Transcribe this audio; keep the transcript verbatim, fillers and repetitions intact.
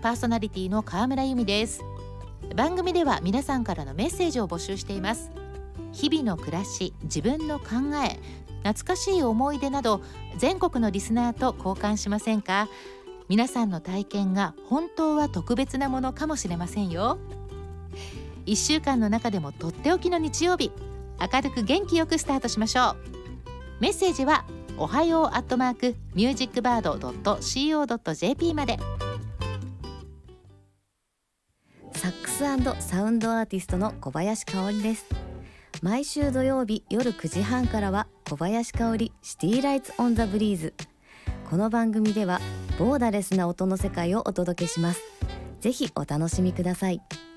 パーソナリティの川村由美です。番組では皆さんからのメッセージを募集しています。日々の暮らし、自分の考え、懐かしい思い出など全国のリスナーと交換しませんか？皆さんの体験が本当は特別なものかもしれませんよ。いっしゅうかんの中でもとっておきの日曜日、明るく元気よくスタートしましょう。メッセージはおはようアットマークミュージックバードドットシーオードットジェーピー まで。 サックス&サウンドアーティストの小林香織です。毎週土曜日夜くじはんからは小林香織シティライツオンザブリーズ。この番組ではボーダレスな音の世界をお届けします。ぜひお楽しみください。